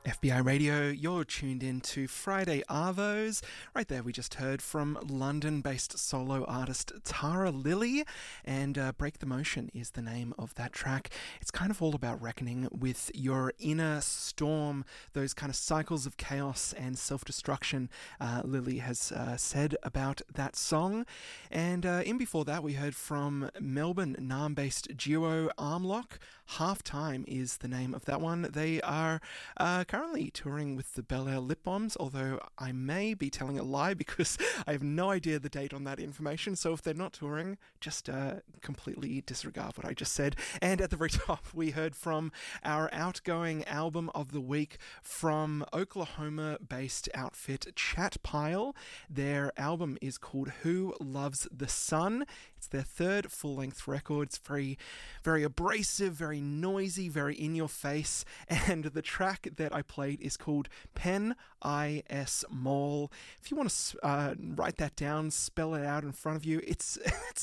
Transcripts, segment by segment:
FBI Radio, you're tuned in to Friday Arvos. Right there, we just heard from London-based solo artist Tara Lilly, and Break the Motion is the name of that track. It's kind of all about reckoning with your inner storm, those kind of cycles of chaos and self-destruction, Lilly has said about that song. And in before that, we heard from Melbourne, Naarm-based duo Armlock. Halftime is the name of that one. They are currently touring with the Bel Air Lip Bombs, although I may be telling a lie because I have no idea the date on that information. So if they're not touring, just completely disregard what I just said. And at the very top, we heard from our outgoing album of the week from Oklahoma-based outfit Chat Pile. Their album is called Who Loves the Sun. It's their third full-length record. It's very, very abrasive, very noisy, very in-your-face. And the track that I played is called Pen I.S. Mall. If you want to write that down, spell it out in front of you, it's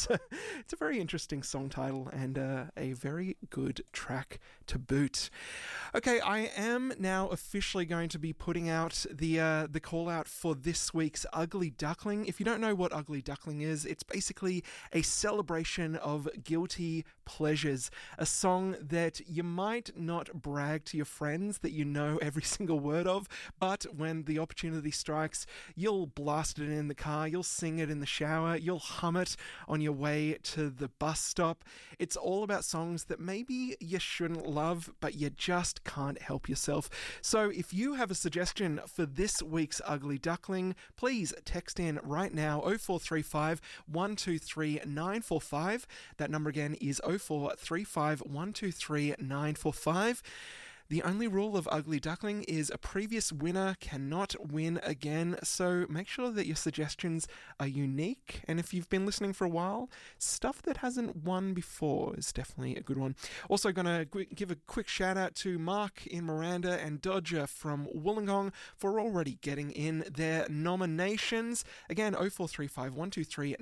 a very interesting song title and a very good track to boot. Okay, I am now officially going to be putting out the call out for this week's Ugly Duckling. If you don't know what Ugly Duckling is, it's basically a celebration of guilty pleasures, a song that you might not brag to your friends that you know every single word of, but when the opportunity strikes, you'll blast it in the car, you'll sing it in the shower, you'll hum it on your way to the bus stop. It's all about songs that maybe you shouldn't love, but you just can't help yourself. So if you have a suggestion for this week's Ugly Duckling, please text in right now, 0435 123 945. That number again is 0435 123 945. The only rule of Ugly Duckling is a previous winner cannot win again, so make sure that your suggestions are unique, and if you've been listening for a while, stuff that hasn't won before is definitely a good one. Also going to give a quick shout out to Mark in Miranda and Dodger from Wollongong for already getting in their nominations. Again, 0435 123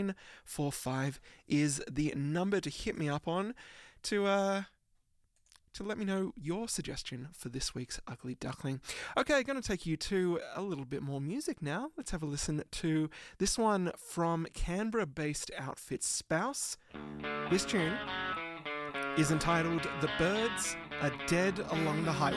945 is the number to hit me up on to let me know your suggestion for this week's Ugly Duckling. Okay, going to take you to a little bit more music now. Let's have a listen to this one from Canberra-based outfit Spouse. This tune is entitled The Birds Are Dead Along the Highway.